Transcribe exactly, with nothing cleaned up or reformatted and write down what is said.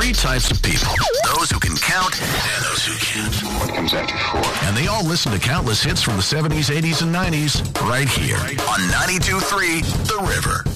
three types of people. Those who can count and those who can't. What comes after four? And they all listen to countless hits from the seventies, eighties, and nineties right here on ninety-two point three The River.